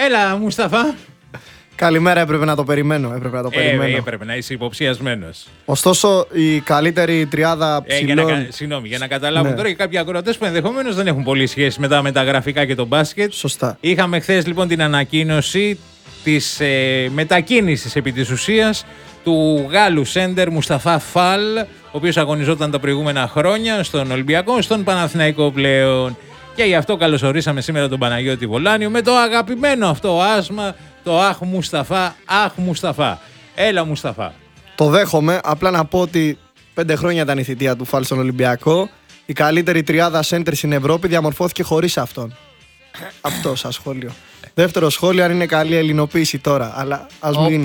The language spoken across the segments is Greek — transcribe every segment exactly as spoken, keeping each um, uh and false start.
Έλα, Μουσταφά. Καλημέρα, έπρεπε να το περιμένω. Έπρεπε να το περιμένω. Ε, έπρεπε να είσαι υποψιασμένος. Ωστόσο, η καλύτερη τριάδα ψηλών. Ε, για να, συγγνώμη, για να καταλάβουν ναι. τώρα και κάποιοι ακροατές που ενδεχομένως δεν έχουν πολύ σχέση με τα μεταγραφικά και το μπάσκετ. Σωστά. Είχαμε χθες λοιπόν την ανακοίνωση της ε, μετακίνησης επί της ουσίας του Γάλλου σέντερ Μουσταφά Φαλ, ο οποίος αγωνιζόταν τα προηγούμενα χρόνια στον Ολυμπιακό, στον Παναθηναϊκό πλέον. Και γι' αυτό καλωσορίσαμε σήμερα τον Παναγιώτη Βολάνιο με το αγαπημένο αυτό άσμα, το Αχ Μουσταφά, Αχ Μουσταφά. Έλα Μουσταφά. Το δέχομαι. Απλά να πω ότι πέντε χρόνια ήταν η θητεία του Φαλ στον Ολυμπιακό. Η καλύτερη τριάδα σέντερ στην Ευρώπη διαμορφώθηκε χωρίς αυτόν. Αυτό σαν σχόλιο. Δεύτερο σχόλιο, αν είναι καλή ελληνοποίηση τώρα. Αλλά ας μην.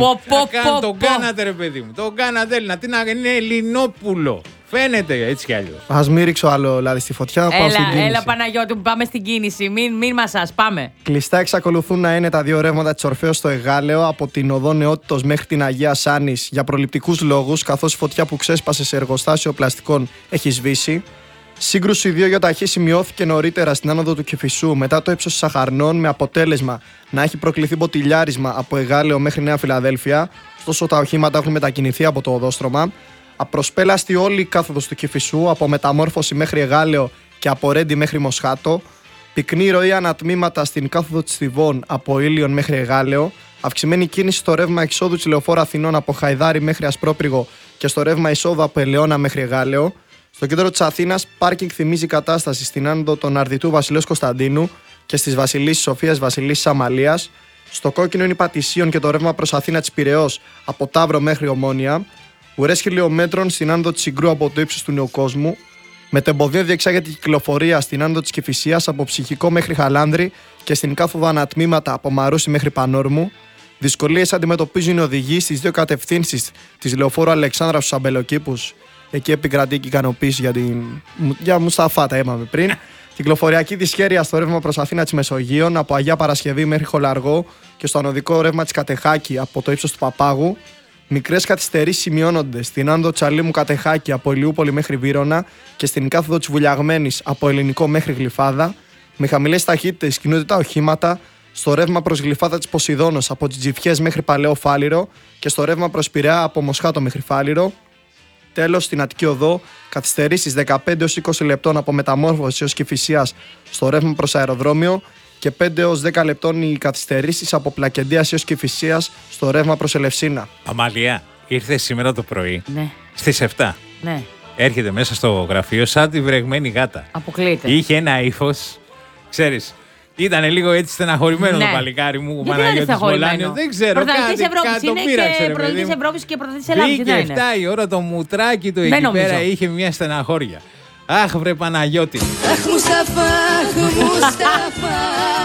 Το κάνατε, ρε παιδί μου. Το κάνατε Έλληνα. Τι να είναι Ελληνόπουλο. Φαίνεται έτσι κι αλλιώς. Ας μην ρίξω άλλο λάδι στη φωτιά. Πάω στην κίνηση. Έλα, Παναγιώτη, που πάμε στην κίνηση. Μην, μην μασάς, πάμε. Κλειστά εξακολουθούν να είναι τα δύο ρεύματα της Ορφέως στο Εγάλεο από την οδό Νεότητος μέχρι την Αγία Σάνης για προληπτικούς λόγους, καθώς η φωτιά που ξέσπασε σε εργοστάσιο πλαστικών έχει σβήσει. Σύγκρουση δύο γιοταχή σημειώθηκε νωρίτερα στην άνοδο του Κηφισού μετά το ύψος Σαχαρνών, με αποτέλεσμα να έχει προκληθεί μποτιλιάρισμα από Εγάλεο μέχρι Νέα Φιλαδέλφια. Ωστόσο, τα οχήματα έχουν μετακινηθεί από το οδόστρωμα. Απροσπέλαστη όλη η κάθοδος του Κηφισού από Μεταμόρφωση μέχρι Εγάλεο και από Ρέντι μέχρι Μοσχάτο. Πυκνή ροή ανατμήματα στην κάθοδο της Θηβών από Ήλιον μέχρι Εγάλεο. Αυξημένη κίνηση στο ρεύμα εξόδου της Λεωφόρου Αθηνών από Χαϊδάρι μέχρι Ασπρόπριγο και στο ρεύμα εισόδου από Ελαιώνα μέχρι Εγάλεο. Στο κέντρο της Αθήνας, πάρκινγκ θυμίζει κατάσταση στην άνοδο των Αρδιτού Βασιλέως Κωνσταντίνου και στις Βασιλίσσης Σοφίας Βασιλίσσης Αμαλίας. Στο κόκκινο είναι Πατησίων και το ρεύμα προς Αθήνα της Πειραιώς από Ταύρο μέχρι Ομόνια. Ουρές χιλιόμετρων στην άνοδο της Συγκρού από το ύψος του Νεοκόσμου. Μετεμποδίο διεξάγεται κυκλοφορία στην άνοδο της Κηφισίας από Ψυχικό μέχρι Χαλάνδρη και στην κάθοδο ανατμήματα από Μαρούσι μέχρι Πανόρμου. Δυσκολίες αντιμετωπίζουν οι οδηγοί στις δύο κατευθύνσεις της Λεωφόρου Αλεξάνδρα στους Αμπελοκήπους. Εκεί επικρατεί και ικανοποίηση για, την... για Μουσταφά, τα είπαμε πριν. Κυκλοφοριακή δυσχέρεια στο ρεύμα προς Αθήνα της Μεσογείων από Αγία Παρασκευή μέχρι Χολαργό και στο ανωδικό ρεύμα της Κατεχάκη από το ύψος του Παπάγου. Μικρές καθυστερήσεις σημειώνονται στην άνοδο Τσαλίμου Κατεχάκη από Ηλιούπολη μέχρι Βύρωνα και στην κάθοδο της Βουλιαγμένης από Ελληνικό μέχρι Γλυφάδα. Με χαμηλές ταχύτητες κινούνται τα οχήματα στο ρεύμα προς Γλυφάδα της Ποσειδώνος από Τζιτζιφιές μέχρι Παλαιό Φάληρο και στο ρεύμα προς Πειραιά από Μοσχάτο μέχρι Φάληρο. Τέλος, στην Αττική Οδό, καθυστερήσεις δεκαπέντε έως είκοσι λεπτών από Μεταμόρφωση έως Κηφισίας στο ρεύμα προς αεροδρόμιο και πέντε έως δέκα λεπτών οι καθυστερήσεις από Πλακεντίας έως Κηφισίας στο ρεύμα προς Ελευσίνα. Αμαλία, ήρθε σήμερα το πρωί. Ναι. Στις επτά. Ναι. Έρχεται μέσα στο γραφείο σαν τη βρεγμένη γάτα. Αποκλείεται. Είχε ένα ύφος, ξέρεις. Ήταν λίγο έτσι στεναχωρημένο ναι. το παλικάρι μου, ο Παναγιώτης Βολάνιο. Δεν ξέρω, κάτι, κάτι το πείραξε. Είναι πρωταθλητής Ευρώπης και πρωταθλητής Ελλάδας. Μπήκε εφτά η ώρα το μουτράκι του εκεί νομίζω. Πέρα, είχε μια στεναχώρια. Αχ βρε Παναγιώτη. Αχ Μουσταφά, αχ Μουσταφά.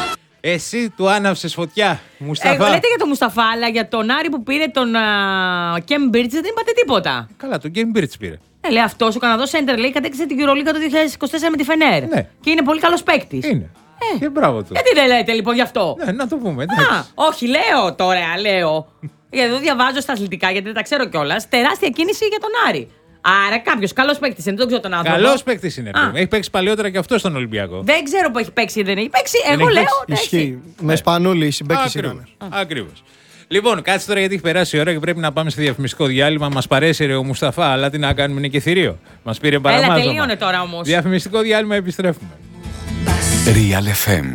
Εσύ του άναψες φωτιά, Μουσταφά. Εγώ λέτε για τον Μουσταφά, αλλά για τον Άρη που πήρε τον Κέμπριτζ δεν είπατε τίποτα. Καλά, τον Κέμπριτζ πήρε. Ναι, λέει αυτός ο Καναδός Σέντερ λέει κατέκτησε την Euroliga το δύο χιλιάδες είκοσι τέσσερα με τη Φενέρ. Ναι. Και είναι πολύ καλός παίκτης. Είναι. Ε, και μπράβο του. Γιατί δεν λέτε λοιπόν γι' αυτό. Ναι, να το πούμε. Α, όχι, λέω τώρα, λέω. Γιατί εδώ διαβάζω στα αθλητικά, γιατί δεν τα ξέρω κιόλας. Τεράστια κίνηση για τον Άρη. Άρα κάποιος καλός παίκτης είναι, δεν ξέρω τον άνθρωπο. Καλός παίκτης είναι. Α. Έχει παίξει παλαιότερα και αυτό στον Ολυμπιακό. Δεν ξέρω που έχει παίξει ή δεν έχει παίξει. Εγώ δεν λέω. Ισχύει. Με Σπανούλη οι συμπαίκτες ήταν. Ακριβώς. Λοιπόν, κάτσε τώρα γιατί έχει περάσει η ώρα και πρέπει να πάμε σε διαφημιστικό διάλειμμα. Μας παρέσυρε ο Μουσταφά, αλλά τι να κάνουμε, είναι και θηρίο. Μας πήρε παραμάζωμα. Έλα, τελείωνε τώρα όμως. Διαφημιστικό διάλειμμα, επιστρέφουμε. Real εφ εμ.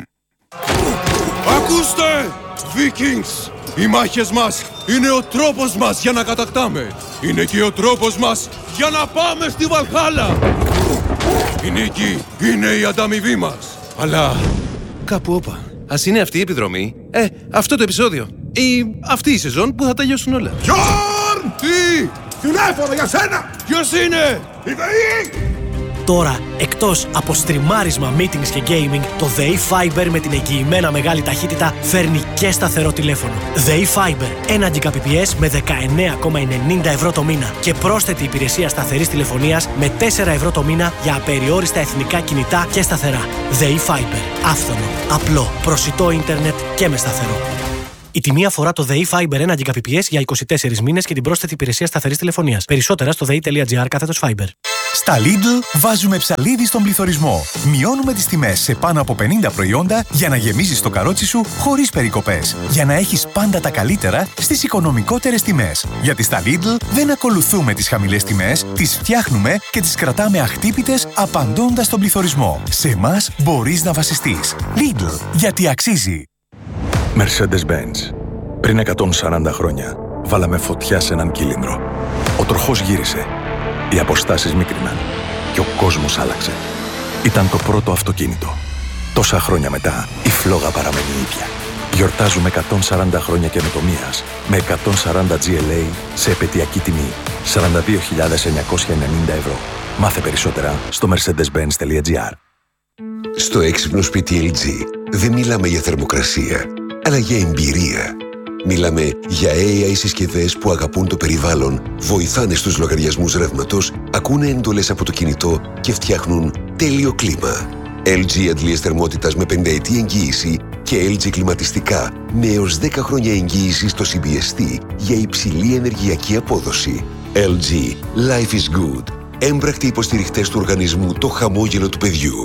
Ακούστε, Vikings! Οι μάχες μας είναι ο τρόπος μας για να κατακτάμε. Είναι και ο τρόπος μας για να πάμε στη Βαλχάλα. Η νίκη είναι η ανταμοιβή μας. Αλλά κάπου όπα. Ας είναι αυτή η επιδρομή. Ε, αυτό το επεισόδιο. Ή αυτή η σεζόν που θα τελειώσουν όλα. Γιόρν! Τι! Τηλέφωνο για σένα! Ποιος είναι? Η ΔΕΗ! Τώρα, εκτός από στριμάρισμα, meetings και gaming, το ΔΕΗ Fiber με την εγγυημένα μεγάλη ταχύτητα φέρνει και σταθερό τηλέφωνο. ΔΕΗ Fiber, ένα Gbps με δεκαεννέα κόμμα ενενήντα ευρώ το μήνα και πρόσθετη υπηρεσία σταθερής τηλεφωνίας με τέσσερα ευρώ το μήνα για απεριόριστα εθνικά κινητά και σταθερά. ΔΕΗ Fiber, άφθονο, απλό, προσιτό ίντερνετ και με σταθερό. Η τιμή αφορά το ΔΕΗ Fiber ένα Gbps για είκοσι τέσσερις μήνες και την πρόσθετη υπηρεσία σταθερής τηλεφωνίας. Περισσότερα στο δε ι τελεία τζι άρ κάθετος Fiber. Στα Lidl βάζουμε ψαλίδι στον πληθωρισμό. Μειώνουμε τις τιμές σε πάνω από πενήντα προϊόντα για να γεμίζεις το καρότσι σου χωρίς περικοπές. Για να έχεις πάντα τα καλύτερα στις οικονομικότερες τιμές. Γιατί στα Lidl δεν ακολουθούμε τις χαμηλές τιμές, τις φτιάχνουμε και τις κρατάμε αχτύπητες απαντώντας στον πληθωρισμό. Σε εμάς μπορείς να βασιστείς. Lidl, γιατί αξίζει. Mercedes-Benz. Πριν εκατόν σαράντα χρόνια βάλαμε φωτιά σε έναν κύλινδρο. Ο τροχός γύρισε. Οι αποστάσεις μίκριναν και ο κόσμος άλλαξε. Ήταν το πρώτο αυτοκίνητο. Τόσα χρόνια μετά, η φλόγα παραμένει ίδια. Γιορτάζουμε εκατόν σαράντα χρόνια καινοτομίας με εκατόν σαράντα τζι ελ έι σε επαιτειακή τιμή σαράντα δύο χιλιάδες εννιακόσια ενενήντα ευρώ. Μάθε περισσότερα στο mercedes benz τελεία gr. Στο έξυπνο σπίτι ελ τζι δεν μιλάμε για θερμοκρασία, αλλά για εμπειρία. Μιλάμε για έι άι συσκευές που αγαπούν το περιβάλλον, βοηθάνε στους λογαριασμούς ρεύματος, ακούνε εντολές από το κινητό και φτιάχνουν τέλειο κλίμα. ελ τζι αντλίες θερμότητας με πενταετή εγγύηση και ελ τζι κλιματιστικά με έως δέκα χρόνια εγγύηση στο σι μπι ες τι για υψηλή ενεργειακή απόδοση. ελ τζι. Life is good. Έμπρακτοι υποστηριχτές του οργανισμού Το Χαμόγελο του Παιδιού.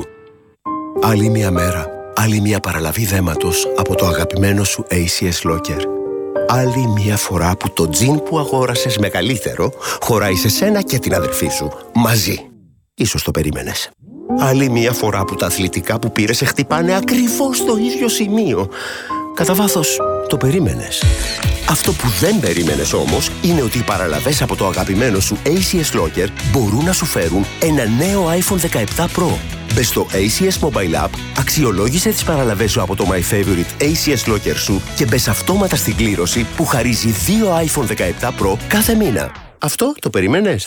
Άλλη μια μέρα, άλλη μια παραλαβή δέματος από το αγαπημένο σου έι σι ες Locker. Άλλη μια φορά που το τζιν που αγόρασες μεγαλύτερο χωράει σε σένα και την αδερφή σου, μαζί. Ίσως το περίμενες. Άλλη μια φορά που τα αθλητικά που πήρες σε χτυπάνε ακριβώς στο ίδιο σημείο. Κατά βάθος, το περίμενες. Αυτό που δεν περίμενες όμως είναι ότι οι παραλαβές από το αγαπημένο σου έι σι ες Locker μπορούν να σου φέρουν ένα νέο άιφον δεκαεπτά Pro. Μπες στο έι σι ες Mobile App, αξιολόγησε τις παραλαβές σου από το My Favorite έι σι ες Locker σου και μπες αυτόματα στην κλήρωση που χαρίζει δύο άιφον δεκαεπτά Pro κάθε μήνα. Αυτό το περίμενες?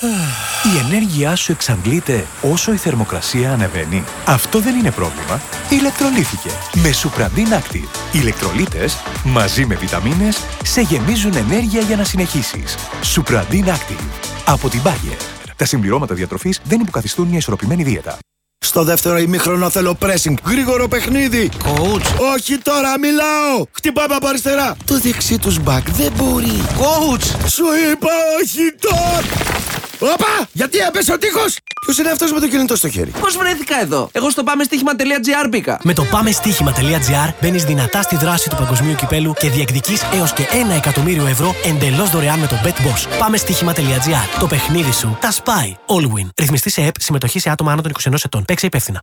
Η ενέργειά σου εξαντλείται όσο η θερμοκρασία ανεβαίνει. Αυτό δεν είναι πρόβλημα. Ηλεκτρολύθηκε με Supradin Active. Οι ηλεκτρολίτες μαζί με βιταμίνες σε γεμίζουν ενέργεια για να συνεχίσεις. Supradin Active από την Bayer. Τα συμπληρώματα διατροφής δεν υποκαθιστούν μια ισορροπημένη δίαιτα. Στο δεύτερο ημίχρονο θέλω pressing. Γρήγορο παιχνίδι. Coach. Όχι τώρα, μιλάω. Χτυπάμε από αριστερά. Το δεξί τους back δεν μπορεί. Coach. Σου είπα όχι τώρα. Όπα! Γιατί έπεσε ο τείχος! Ποιος είναι αυτός με το κινητό στο χέρι? Πώς βρέθηκα εδώ? Εγώ στο πάμε στοίχημα τελεία gr μπήκα. Με το πάμε στοίχημα τελεία gr μπαίνεις δυνατά στη δράση του παγκοσμίου κυπέλου και διεκδικείς έως και ένα εκατομμύριο ευρώ εντελώς δωρεάν με το BetBoss. Πάμε στοίχημα τελεία gr. Το παιχνίδι σου τα σπάει. All win. Ρυθμιστή σε ΕΠ, συμμετοχή σε άτομα άνω των είκοσι ενός ετών. Παίξε υπεύθυνα.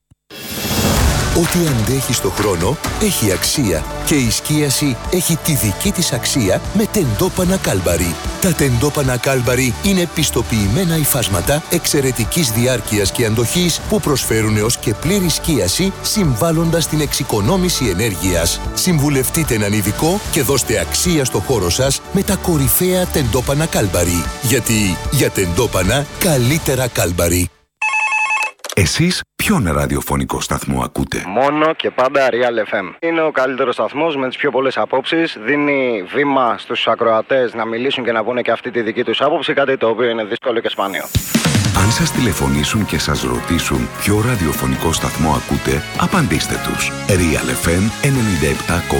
Ό,τι αντέχει στο χρόνο έχει αξία και η σκίαση έχει τη δική της αξία με τεντόπανα Κάλμπαρι. Τα τεντόπανα Κάλμπαρι είναι πιστοποιημένα υφάσματα εξαιρετικής διάρκειας και αντοχής που προσφέρουν έως και πλήρη σκίαση συμβάλλοντας στην εξοικονόμηση ενέργειας. Συμβουλευτείτε έναν ειδικό και δώστε αξία στο χώρο σας με τα κορυφαία τεντόπανα Κάλμπαρι. Γιατί για τεντόπανα καλύτερα Κάλμπαρι. Εσείς ποιον ραδιοφωνικό σταθμό ακούτε? Μόνο και πάντα Real εφ εμ. Είναι ο καλύτερος σταθμός με τις πιο πολλές απόψεις. Δίνει βήμα στους ακροατές να μιλήσουν και να πούνε και αυτή τη δική τους άποψη, κάτι το οποίο είναι δύσκολο και σπάνιο. Αν σας τηλεφωνήσουν και σας ρωτήσουν ποιο ραδιοφωνικό σταθμό ακούτε, απαντήστε τους. Real εφ εμ ενενήντα επτά κόμμα